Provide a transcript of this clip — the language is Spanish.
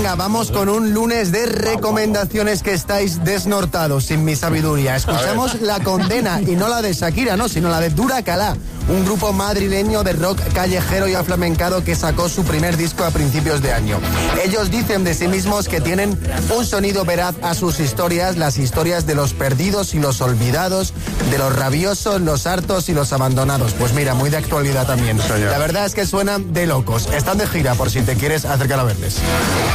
Venga, vamos con un lunes de recomendaciones que estáis desnortados sin mi sabiduría. Escuchamos La Condena y no la de Shakira, no, sino la de Dura Calá, un grupo madrileño de rock callejero y aflamencado que sacó su primer disco a principios de año. Ellos dicen de sí mismos que tienen un sonido veraz a sus historias, las historias de los perdidos y los olvidados, de los rabiosos, los hartos y los abandonados. Pues mira, muy de actualidad también. La verdad es que suenan de locos. Están de gira por si te quieres acercar a verles.